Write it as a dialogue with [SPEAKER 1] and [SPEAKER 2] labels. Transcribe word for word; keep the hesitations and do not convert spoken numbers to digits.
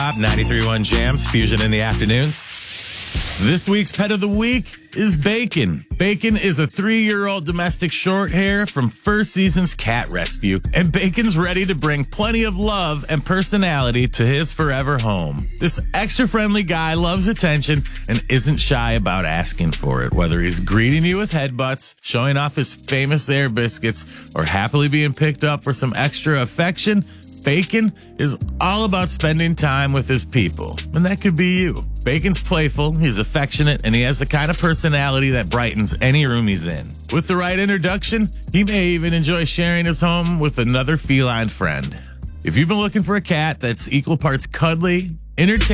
[SPEAKER 1] ninety-three point one Jams, Fusion in the afternoons. This week's pet of the week is Bacon. Bacon is a three-year-old domestic short hair from First Season's Cat Rescue, and Bacon's ready to bring plenty of love and personality to his forever home. This extra-friendly guy loves attention and isn't shy about asking for it, whether he's greeting you with headbutts, showing off his famous air biscuits, or happily being picked up for some extra affection. Bacon is all about spending time with his people, and that could be you. Bacon's playful, he's affectionate, and he has the kind of personality that brightens any room he's in. With the right introduction, he may even enjoy sharing his home with another feline friend. If you've been looking for a cat that's equal parts cuddly, entertaining,